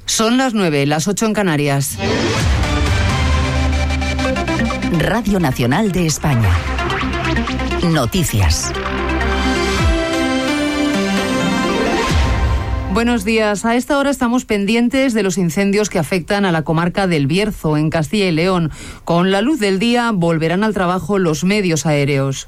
Son las 9, las 8 en Canarias. Radio Nacional de España. Noticias. Buenos días. A esta hora estamos pendientes de los incendios que afectan a la comarca del Bierzo, en Castilla y León. Con la luz del día volverán al trabajo los medios aéreos,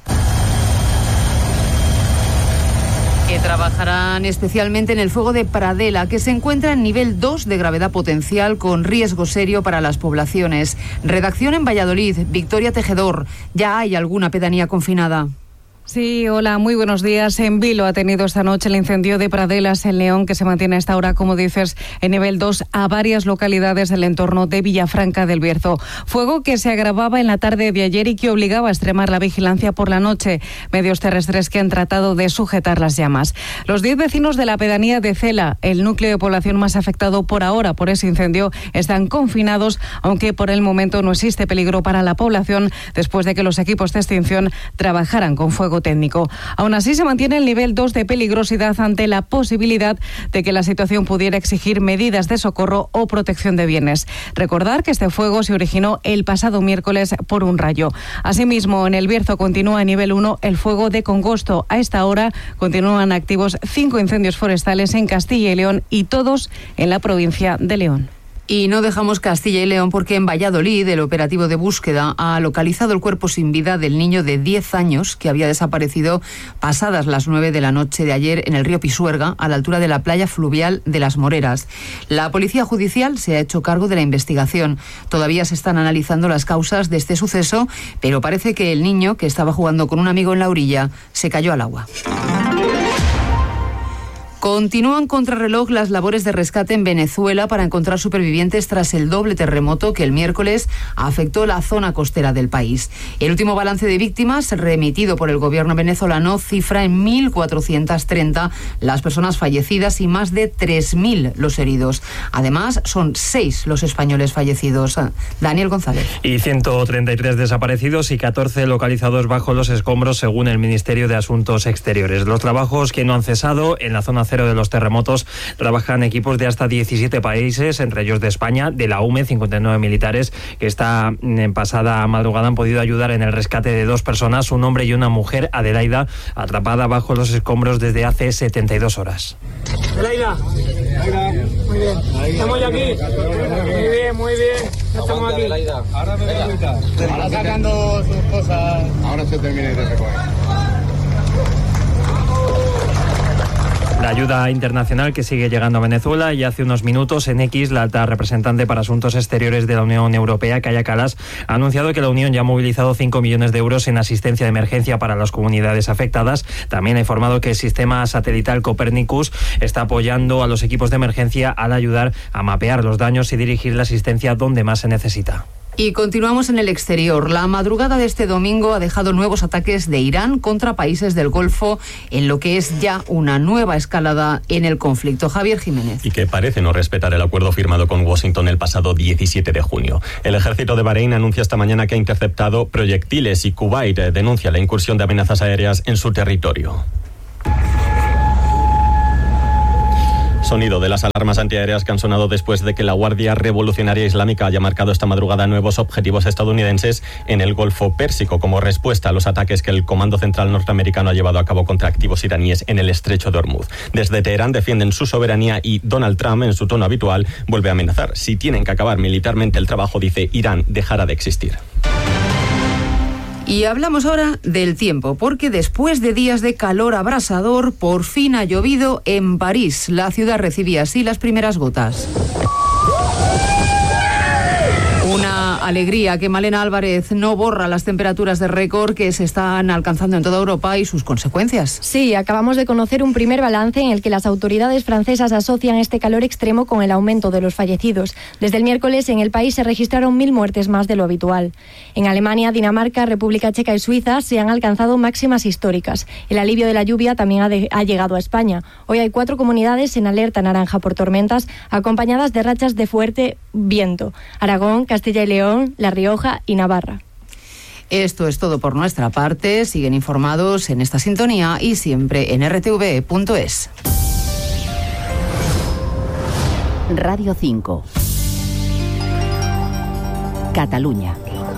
que trabajarán especialmente en el fuego de Pradela, que se encuentra en nivel 2 de gravedad potencial con riesgo serio para las poblaciones. Redacción en Valladolid, Victoria Tejedor. ¿Ya hay alguna pedanía confinada? Sí, hola, muy buenos días. En Vilo ha tenido esta noche el incendio de Pradelas en León, que se mantiene a esta hora, como dices, en nivel 2 a varias localidades del entorno de Villafranca del Bierzo. Fuego que se agravaba en la tarde de ayer y que obligaba a extremar la vigilancia por la noche. Medios terrestres que han tratado de sujetar las llamas. Los 10 vecinos de la pedanía de Cela, el núcleo de población más afectado por ahora por ese incendio, están confinados, aunque por el momento no existe peligro para la población después de que los equipos de extinción trabajaran con fuego técnico. Aún así, se mantiene el nivel 2 de peligrosidad ante la posibilidad de que la situación pudiera exigir medidas de socorro o protección de bienes. Recordar que este fuego se originó el pasado miércoles por un rayo. Asimismo, en el Bierzo continúa a nivel 1 el fuego de Congosto. A esta hora continúan activos 5 incendios forestales en Castilla y León y todos en la provincia de León. Y no dejamos Castilla y León porque en Valladolid el operativo de búsqueda ha localizado el cuerpo sin vida del niño de 10 años que había desaparecido pasadas las 9 de la noche de ayer en el río Pisuerga, a la altura de la playa fluvial de Las Moreras. La Policía Judicial se ha hecho cargo de la investigación. Todavía se están analizando las causas de este suceso, pero parece que el niño, que estaba jugando con un amigo en la orilla, se cayó al agua. Continúan contrarreloj las labores de rescate en Venezuela para encontrar supervivientes tras el doble terremoto que el miércoles afectó la zona costera del país. El último balance de víctimas remitido por el gobierno venezolano cifra en 1.430 las personas fallecidas y más de 3.000 los heridos. Además, son 6 los españoles fallecidos. Daniel González. Y 133 desaparecidos y 14 localizados bajo los escombros, según el Ministerio de Asuntos Exteriores. Los trabajos que no han cesado en la zona de los terremotos trabajan equipos de hasta 17 países, entre ellos de España, de la UME, 59 militares que esta pasada madrugada han podido ayudar en el rescate de 2 personas, un hombre y una mujer, Adelaida, atrapada bajo los escombros desde hace 72 horas. Adelaida, muy bien, estamos ya aquí, muy bien, estamos aquí. Ahora sacando sus cosas, ahora se termina de recoger. La ayuda internacional que sigue llegando a Venezuela, y hace unos minutos en X, la alta representante para Asuntos Exteriores de la Unión Europea, Kaja Kallas, ha anunciado que la Unión ya ha movilizado 5 millones de euros en asistencia de emergencia para las comunidades afectadas. También ha informado que el sistema satelital Copernicus está apoyando a los equipos de emergencia al ayudar a mapear los daños y dirigir la asistencia donde más se necesita. Y continuamos en el exterior. La madrugada de este domingo ha dejado nuevos ataques de Irán contra países del Golfo, en lo que es ya una nueva escalada en el conflicto. Javier Jiménez. Y que parece no respetar el acuerdo firmado con Washington el pasado 17 de junio. El ejército de Bahrein anuncia esta mañana que ha interceptado proyectiles y Kuwait denuncia la incursión de amenazas aéreas en su territorio. Sonido de las alarmas antiaéreas que han sonado después de que la Guardia Revolucionaria Islámica haya marcado esta madrugada nuevos objetivos estadounidenses en el Golfo Pérsico como respuesta a los ataques que el Comando Central norteamericano ha llevado a cabo contra activos iraníes en el Estrecho de Hormuz. Desde Teherán defienden su soberanía y Donald Trump, en su tono habitual, vuelve a amenazar. Si tienen que acabar militarmente el trabajo, dice, Irán dejará de existir. Y hablamos ahora del tiempo, porque después de días de calor abrasador, por fin ha llovido en París. La ciudad recibía así las primeras gotas. Una alegría que Malena Álvarez no borra las temperaturas de récord que se están alcanzando en toda Europa y sus consecuencias. Sí, acabamos de conocer un primer balance en el que las autoridades francesas asocian este calor extremo con el aumento de los fallecidos. Desde el miércoles en el país se registraron 1.000 muertes más de lo habitual. En Alemania, Dinamarca, República Checa y Suiza se han alcanzado máximas históricas. El alivio de la lluvia también ha llegado a España. Hoy hay 4 comunidades en alerta naranja por tormentas, acompañadas de rachas de fuerte viento: Aragón, Castilla y León, La Rioja y Navarra. Esto es todo por nuestra parte. Siguen informados en esta sintonía y siempre en rtv.es. Radio 5. Catalunya.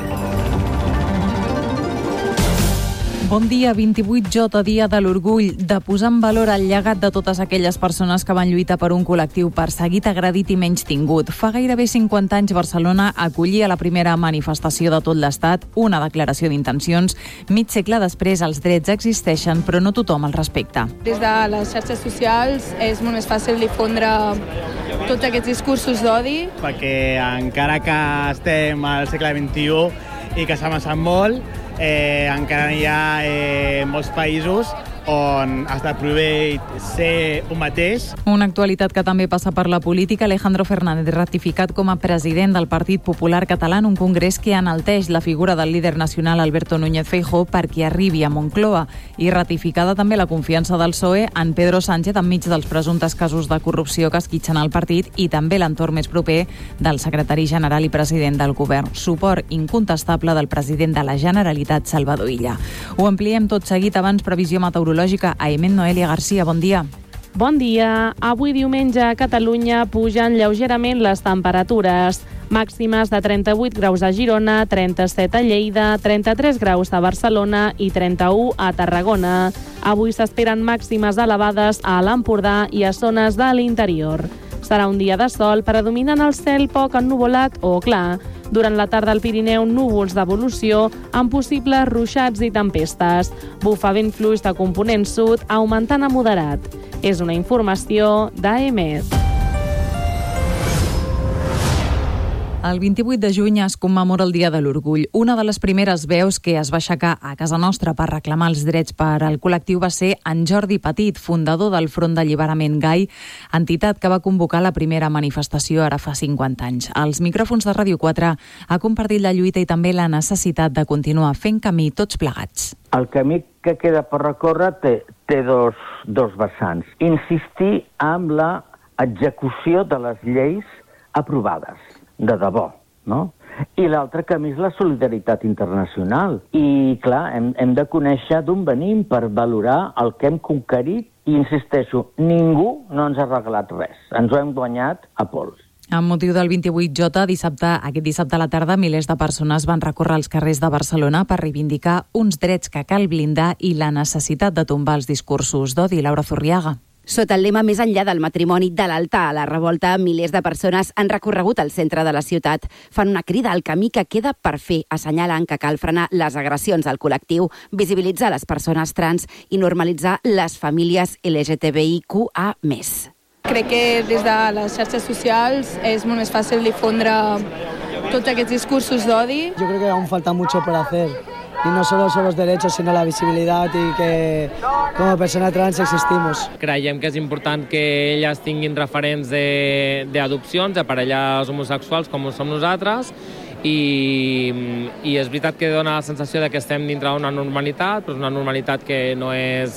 Bon dia, 28J, dia de l'orgull, de posar en valor el llegat de totes aquelles persones que van lluitar per un col·lectiu perseguit, agredit i menys tingut. Fa gairebé 50 anys Barcelona acollia la primera manifestació de tot l'Estat, una declaració d'intencions. Mig segle després els drets existeixen, però no tothom els respecta. Des de les xarxes socials és molt més fàcil difondre tots aquests discursos d'odi. Perquè encara que estem al segle XXI i que s'ha avançat molt, encara hi ha molts països on està prohibit ser un mateix. Una actualitat que també passa per la política. Alejandro Fernández, ratificat com a president del Partit Popular Català en un congrés que enalteix la figura del líder nacional Alberto Núñez Feijóo perquè arribi a Moncloa, i ratificada també la confiança del PSOE en Pedro Sánchez enmig dels presumptes casos de corrupció que esquitxen el partit, i també l'entorn més proper del secretari general i president del govern. Suport incontestable del president de la Generalitat, Salvador Illa. Ho ampliem tot seguit. Abans, previsió meteorològica. Aiment Noelia Garcia, bon dia. Bon dia. Avui diumenge a Catalunya pugen lleugerament les temperatures. Màximes de 38 graus a Girona, 37 a Lleida, 33 graus a Barcelona i 31 a Tarragona. Avui s'esperen màximes elevades a l'Empordà i a zones de l'interior. Serà un dia de sol, predominant el cel poc ennuvolat o clar. Durant la tarda al Pirineu, núvols d'evolució amb possibles ruixats i tempestes. Bufa vent fluix de component sud, augmentant a moderat. És una informació d'AEMET. El 28 de juny es commemora el Dia de l'Orgull. Una de les primeres veus que es va aixecar a casa nostra per reclamar els drets per al col·lectiu va ser en Jordi Petit, fundador del Front d'Alliberament Gai, entitat que va convocar la primera manifestació ara fa 50 anys. Als micròfons de Ràdio 4 ha compartit la lluita i també la necessitat de continuar fent camí tots plegats. El camí que queda per recórrer té dos vessants. Insistir en la execució de les lleis aprovades, de debò, no? I l'altre camí és la solidaritat internacional. I, clar, hem de conèixer d'on venim per valorar el que hem conquerit i, insisteixo, ningú no ens ha regalat res. Ens ho hem guanyat a pols. Amb motiu del 28J, aquest dissabte a la tarda, milers de persones van recórrer els carrers de Barcelona per reivindicar uns drets que cal blindar i la necessitat de tombar els discursos d'odi. Laura Zurriaga. Sota el lema Més enllà del matrimoni, de l'altar a la revolta, milers de persones han recorregut el centre de la ciutat. Fan una crida al camí que queda per fer, assenyalen que cal frenar les agressions al col·lectiu, visibilitzar les persones trans i normalitzar les famílies LGTBIQA+. Crec que des de les xarxes socials és molt més fàcil difondre tots aquests discursos d'odi. Yo creo que aún falta mucho por hacer. Y no solo son los derechos, sino la visibilidad y que como persona trans existimos. Creiem que és important que elles tinguin referents d'adopcions, de parelles homosexuals com ho som nosaltres, i és veritat que dona la sensació de que estem dintre d'una normalitat, però és una normalitat que no és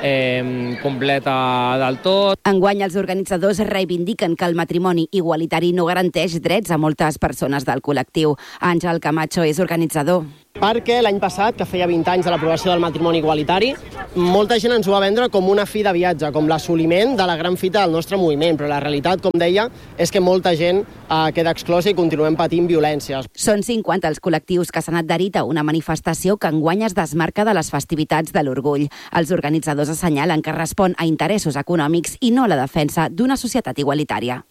completa del tot. Enguany, els organitzadors reivindiquen que el matrimoni igualitari no garanteix drets a moltes persones del col·lectiu. Àngel Camacho és organitzador. Perquè l'any passat, que feia 20 anys de l'aprovació del matrimoni igualitari, molta gent ens ho va vendre com una fi de viatge, com l'assoliment de la gran fita del nostre moviment, però la realitat, com deia, és que molta gent queda exclosa i continuem patint violències. Són 50 els col·lectius que s'han adherit a una manifestació que enguany es desmarca de les festivitats de l'orgull. Els organitzadors assenyalen que respon a interessos econòmics i no a la defensa d'una societat igualitària.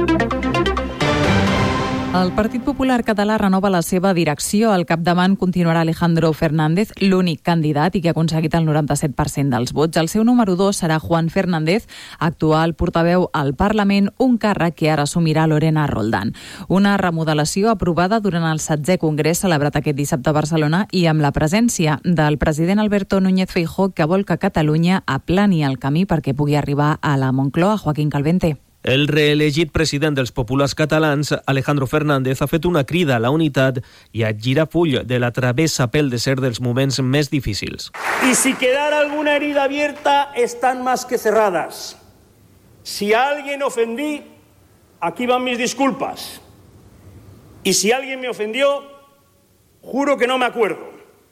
El Partit Popular Català renova la seva direcció. Al capdavant continuarà Alejandro Fernández, l'únic candidat i que ha aconseguit el 97% dels vots. El seu número 2 serà Juan Fernández, actual portaveu al Parlament, un càrrec que ara assumirà Lorena Roldán. Una remodelació aprovada durant el 7è congrés celebrat aquest dissabte a Barcelona i amb la presència del president Alberto Núñez Feijóo, que vol que Catalunya aplani el camí perquè pugui arribar a la Moncloa. Joaquín Calvente. El reelegit president dels populars catalans, Alejandro Fernández, ha fet una crida a la unitat i a girar full de la travessa pel desert dels moments més difícils. Y si quedara alguna herida abierta, están más que cerradas. Si a alguien ofendí, aquí van mis disculpas. Y si alguien me ofendió, juro que no me acuerdo.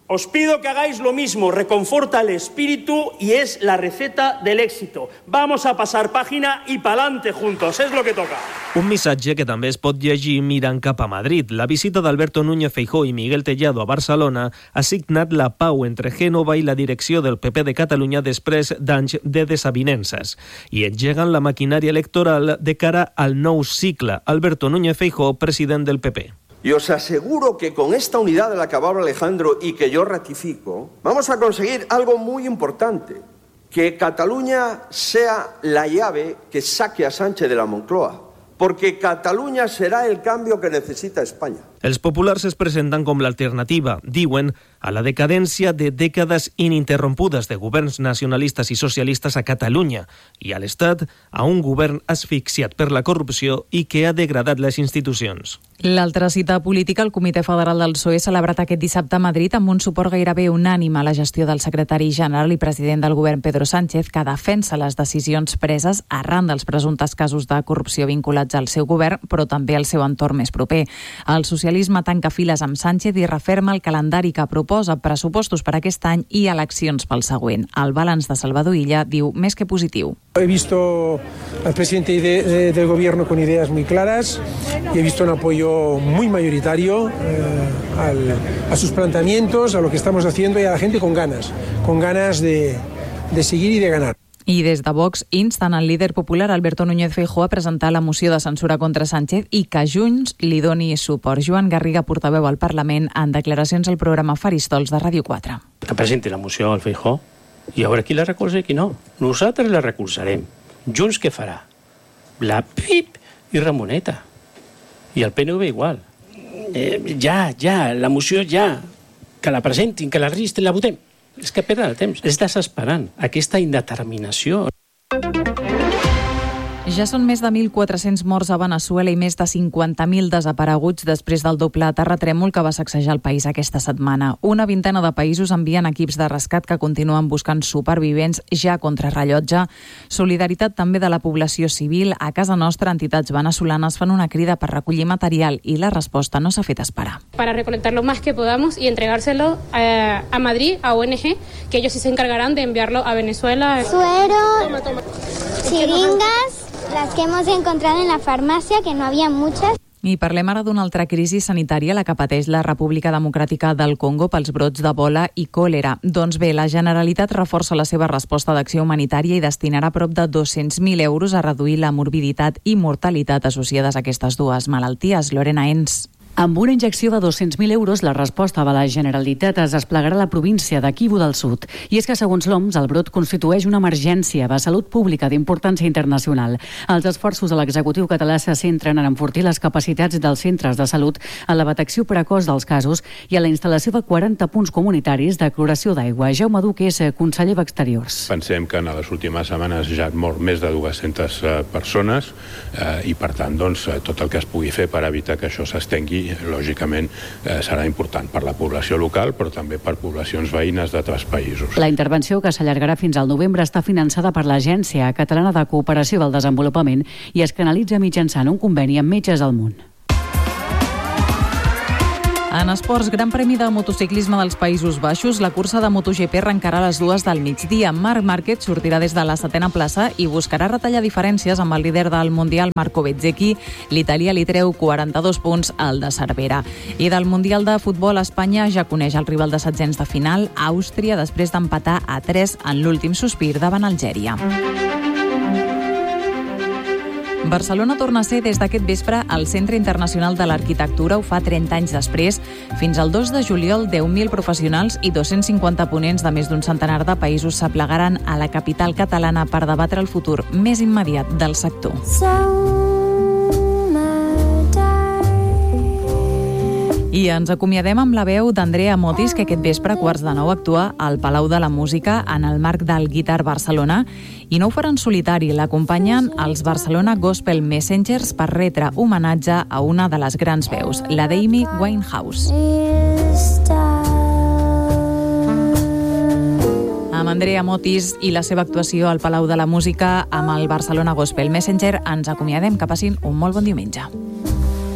Os pido que hagáis lo mismo, reconforta el espíritu y es la receta del éxito. Vamos a pasar página y pa'lante juntos, es lo que toca. Un missatge que també es pot llegir mirant cap a Madrid. La visita d'Alberto Núñez Feijóo i Miguel Tellado a Barcelona ha signat la pau entre Génova i la direcció del PP de Catalunya després d'anys de desavinences i engeguen la maquinària electoral de cara al nou cicle. Alberto Núñez Feijóo, president del PP. Y os aseguro que con esta unidad de la que habla Alejandro y que yo ratifico, vamos a conseguir algo muy importante, que Cataluña sea la llave que saque a Sánchez de la Moncloa, porque Cataluña será el cambio que necesita España. Els populars es presenten com l'alternativa, diuen, a la decadència de dècades ininterrompudes de governs nacionalistes i socialistes a Catalunya i a l'Estat, a un govern asfixiat per la corrupció i que ha degradat les institucions. L'altra cita política, el Comitè Federal del PSOE ha celebrat aquest dissabte a Madrid amb un suport gairebé unànime a la gestió del secretari general i president del govern Pedro Sánchez, que defensa les decisions preses arran dels presumptes casos de corrupció vinculats al seu govern, però també al seu entorn més proper. El socialisme tanca files amb Sánchez i referma el calendari que proposa pressupostos per aquest any i eleccions pel següent. El balanç de Salvador Illa diu més que positiu. He visto al presidente del gobierno con ideas muy claras y he visto un apoyo muy mayoritario a sus planteamientos, a lo que estamos haciendo y a la gente con ganas de seguir y de ganar. I des de Vox insten el líder popular Alberto Núñez Feijóo a presentar la moció de censura contra Sánchez i que Junts li doni suport. Joan Garriga, portaveu al Parlament, en declaracions al programa Faristols de Ràdio 4. Que presenti la moció al Feijóo i a veure qui la recolza i qui no. Nosaltres la recolzarem. Junts què farà? La PIP i Ramoneta. I el PNV igual. La moció ja. Que la presentin, que la registrin, la votem. És que perden el temps. És desesperant, aquesta indeterminació. Ja són més de 1.400 morts a Veneçuela i més de 50.000 desapareguts després del doble terratrèmol que va sacsejar el país aquesta setmana. Una vintena de països envien equips de rescat que continuen buscant supervivents ja contra rellotge. Solidaritat també de la població civil. A casa nostra, entitats venezolanes fan una crida per recollir material i la resposta no s'ha fet esperar. Para recolectar lo más que podamos y entregárselo a Madrid, a ONG, que ellos sí se encargarán de enviarlo a Venezuela. Suero, chiringas, las que hemos encontrado en la farmacia, que no había muchas. I parlem ara d'una altra crisi sanitària, la que pateix la República Democràtica del Congo pels brots d'Ebola i còlera. Doncs bé, la Generalitat reforça la seva resposta d'acció humanitària i destinarà prop de 200.000 euros a reduir la morbiditat i mortalitat associades a aquestes dues malalties. Lorena Ens. Amb una injecció de 200.000 euros, la resposta de la Generalitat es desplegarà a la província de Kivu del Sud. I és que, segons l'OMS, el brot constitueix una emergència de salut pública d'importància internacional. Els esforços de l'executiu català se centren en enfortir les capacitats dels centres de salut, en la detecció precoç dels casos i en la instal·lació de 40 punts comunitaris de cloració d'aigua. Jaume Duque és conseller d'Exteriors. Pensem que en les últimes setmanes ja han mort més de 200 persones i, per tant, tot el que es pugui fer per evitar que això s'estengui lògicament serà important per la població local, però també per poblacions veïnes d'altres països. La intervenció, que s'allargarà fins al novembre, està finançada per l'Agència Catalana de Cooperació del Desenvolupament i es canalitza mitjançant un conveni amb Metges del Món. En esports, Gran Premi de Motociclisme dels Països Baixos, la cursa de MotoGP arrencarà a les 2 del migdia. Marc Márquez sortirà des de la 7a plaça i buscarà retallar diferències amb el líder del Mundial, Marco Bezzecchi. L'italià li treu 42 punts al de Cervera. I del Mundial de Futbol, Espanya ja coneix el rival de setzents de final, Àustria, després d'empatar a 3 en l'últim sospir davant Algèria. Barcelona torna a ser des d'aquest vespre el Centre Internacional de l'Arquitectura. Ho fa 30 anys després. Fins al 2 de juliol, 10.000 professionals i 250 ponents de més d'un centenar de països s'aplegaran a la capital catalana per debatre el futur més immediat del sector. I ens acomiadem amb la veu d'Andrea Motis, que aquest vespre, a 8:45, actua al Palau de la Música en el marc del Guitar Barcelona. I no ho farà en solitari, l'acompanyen els Barcelona Gospel Messengers per retre homenatge a una de les grans veus, la d'Amy Winehouse. Amb Andrea Motis i la seva actuació al Palau de la Música amb el Barcelona Gospel Messenger ens acomiadem. Que passin un molt bon diumenge.